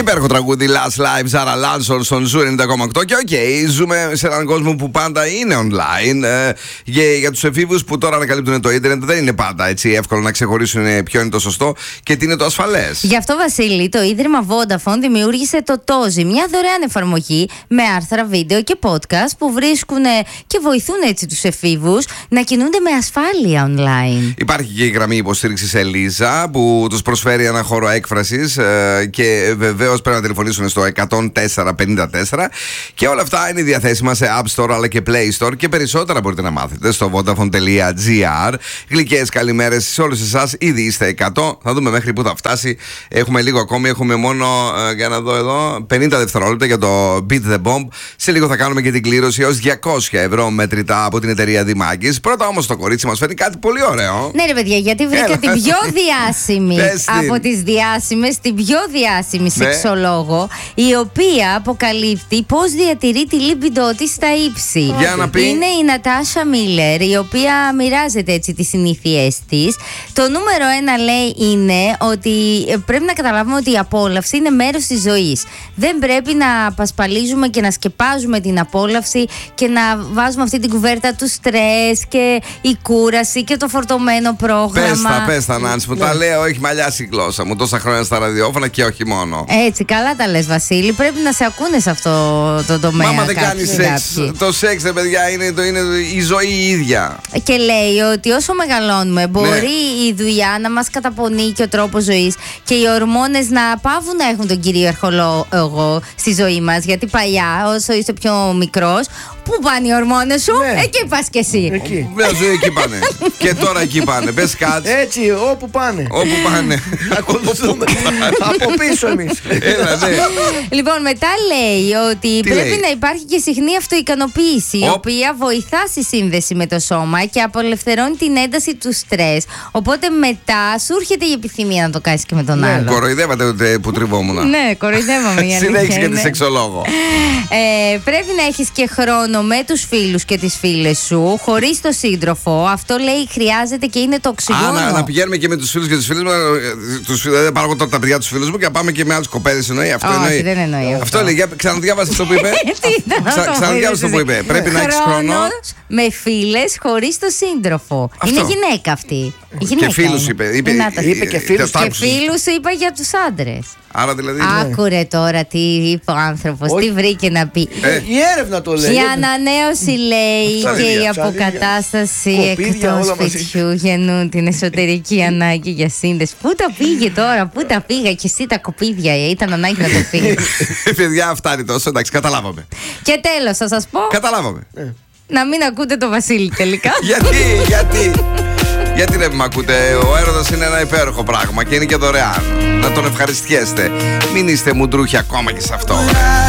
Υπέροχο τραγούδι Last Live, Zara Larsson στον Ζου 90,8. Και ζούμε σε έναν κόσμο που πάντα είναι online. Για τους εφήβους που τώρα ανακαλύπτουν το ίντερνετ, δεν είναι πάντα έτσι εύκολο να ξεχωρίσουν ποιο είναι το σωστό και τι είναι το ασφαλές. Γι' αυτό, Βασίλη, το Ίδρυμα Vodafone δημιούργησε το Tozi, μια δωρεάν εφαρμογή με άρθρα, βίντεο και podcast που βρίσκουν και βοηθούν έτσι τους εφήβους να κινούνται με ασφάλεια online. Υπάρχει και η γραμμή υποστήριξης Ελίζα που τους προσφέρει ένα χώρο έκφρασης και βεβαίως πρέπει να τηλεφωνήσουν στο 10454 και όλα αυτά είναι διαθέσιμα σε App Store αλλά και Play Store και περισσότερα μπορείτε να μάθετε στο vodafone.gr. Γλυκές καλημέρες σε όλους εσάς, ήδη είστε 100, θα δούμε μέχρι που θα φτάσει. Έχουμε λίγο ακόμη, έχουμε μόνο για να δω εδώ 50 δευτερόλεπτα για το Beat the Bomb. Σε λίγο θα κάνουμε και την κλήρωση ως 200 ευρώ μετρητά από την εταιρεία Δημάκης. Πρώτα όμως το κορίτσι μας φέρνει κάτι πολύ ωραίο. Ναι ρε παιδιά, γιατί βρήκα την πιο διάσημη από τις διάσημες, την πιο διάσημη σεξολόγο, η οποία αποκαλύπτει πώς διατηρεί τη λίμπιντό της στα ύψη. Για να πει. Είναι η Νατάσα Μίλλερ, η οποία μοιράζεται έτσι τις συνήθειές της. Το νούμερο 1 λέει είναι ότι πρέπει να καταλάβουμε ότι η απόλαυση είναι μέρος της ζωής. Δεν πρέπει να πασπαλίζουμε και να σκεπάζουμε την απόλαυση και να βάζουμε αυτή την κουβέρτα του στρες και η κούραση και το φορτωμένο πρόγραμμα. Πες τα Νάνση που τα λέω, έχει μαλλιάσει η γλώσσα μου τόσα χρόνια στα ραδιόφωνα και όχι μόνο. Έτσι, καλά τα λες Βασίλη, πρέπει να σε ακούνε σε αυτό το τομέα. Μάμα δεν κάνει σεξ. Το σεξ, παιδιά, είναι η ζωή η ίδια. Και λέει ότι όσο μεγαλώνουμε, μπορεί η δουλειά να μας καταπονεί και ο τρόπος ζωής και οι ορμόνες να πάβουν να έχουν τον κυρίαρχο λόγο στη ζωή μας. Γιατί παλιά, όσο είσαι πιο μικρός, πού πάνε οι ορμόνες σου, εκεί πας κι εσύ. Εκεί. Μια ζωή εκεί πάνε. Και τώρα εκεί πάνε. Πες κάτι. Έτσι, όπου πάνε. Όπου πάνε. Ακολουθούμε. Από πίσω εμείς. Έλα, ναι. Λοιπόν, μετά λέει ότι πρέπει να υπάρχει και συχνή αυτοικανοποίηση, η οποία βοηθά στη σύνδεση με το σώμα και απελευθερώνει την ένταση του στρες. Οπότε μετά σου έρχεται η επιθυμία να το κάνεις και με τον άλλο. Κοροϊδεύατε που τριβόμουν. Ναι, κοροϊδεύαμε. Συνέχισε και τη σεξολόγο. Πρέπει να έχεις και χρόνο με τους φίλους και τις φίλες σου, χωρίς το σύντροφο. Αυτό λέει χρειάζεται και είναι το οξυγόνο. Να πηγαίνουμε και με τους φίλους και τις φίλες μου. Δεν πάρω εγώ τα παιδιά τους φίλους μου και πάμε και με άλλες κοπέδες. Εννοεί αυτό. Όχι, δεν εννοεί αυτό. Αυτό λέει. Ξαναδιάβασε αυτό που είπε. Ξαναδιάβασε αυτό που είπε. Πρέπει να έχεις χρόνο. Με φίλες χωρίς το σύντροφο. Είναι γυναίκα αυτή. Και φίλους είπε. Είπε και φίλους. Και φίλους είπα για τους άντρες. Άρα δηλαδή. Άκουρε τώρα τι είπε ο άνθρωπος, τι βρήκε να πει. Η έρευνα το λέει. Η ανανέωση λέει και η αποκατάσταση εκτός σπιτιού γεννούν την εσωτερική ανάγκη για σύνδεση. Πού τα πήγε τώρα, πού τα πήγα και εσύ τα κοπίδια, ήταν ανάγκη να το φύγει. Παιδιά, φτάνει τόσο, εντάξει, καταλάβαμε. Και τέλος, θα σας πω. Καταλάβαμε. Να μην ακούτε το Βασίλη τελικά. Γιατί δεν με ακούτε, ο έρωτας είναι ένα υπέροχο πράγμα και είναι και δωρεάν. Να τον ευχαριστιέστε. Μην είστε μουντρούχοι ακόμα και σε αυτό.